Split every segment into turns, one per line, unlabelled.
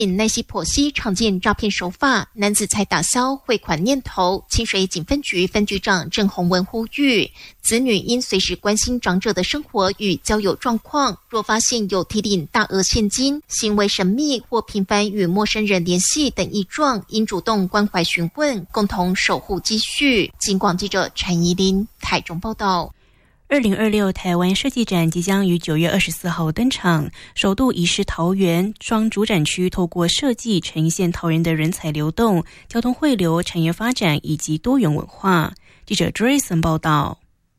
奈西剖析常见诈骗手法，男子才打消汇款念头。清水警分局分局长郑宏文呼吁，子女应随时关心长者的生活与交友状况，若发现有提领大额现金、行为神秘或频繁与陌生人联系等异状，应主动关怀询问，共同守护积蓄。警广记者陈怡琳台中报道。
2026台湾设计展即将于9月24号登场，首度移师桃园，双主展区透过设计呈现桃园的人才流动、交通汇流、产业发展以及多元文化。记者 Drayson 报道。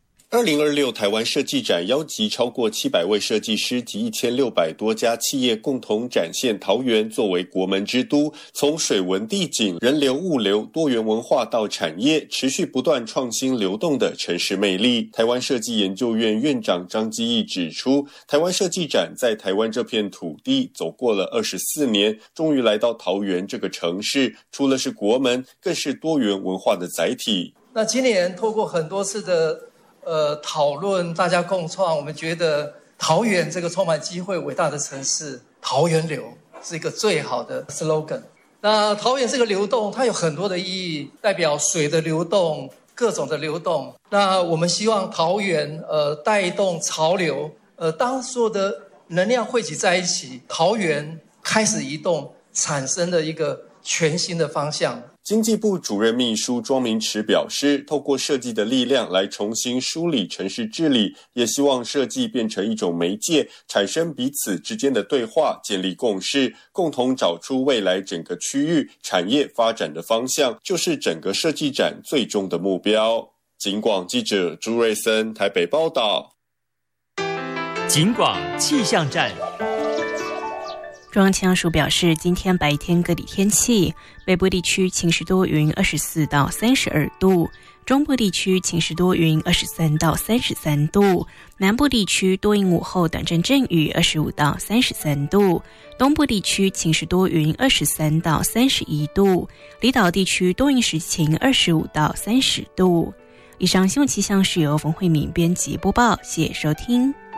2026台湾设计展邀集超过700位设计师及1600多家企业，共同展现桃园作为国门之都，从水文地景、人流物流、多元文化到产业，持续不断创新流动的城市魅力。台湾设计研究院院长张基义指出，台湾设计展在台湾这片土地走过了24年，终于来到桃园这个城市，除了是国门，更是多元文化的载体。
那今年透过很多次的讨论，大家共创，我们觉得桃园这个充满机会伟大的城市，桃园流是一个最好的 slogan。 那桃园这个流动它有很多的意义，代表水的流动，各种的流动。那我们希望桃园带动潮流，当所有的能量汇集在一起，桃园开始移动，产生了一个全新的方向。
经济部主任秘书庄明池表示，透过设计的力量来重新梳理城市治理，也希望设计变成一种媒介，产生彼此之间的对话，建立共识，共同找出未来整个区域产业发展的方向，就是整个设计展最终的目标。警广记者朱瑞森台北报道。
警广气象站。
中央气象署表示，今天白天各地天气，北部地区晴时多云24到32度，中部地区晴时多云23到33度，南部地区多云午后短暂阵雨25到33度，东部地区晴时多云23到31度，离岛地区多云时晴25到30度。以上新闻气象是由冯慧敏编辑播报，谢谢收听。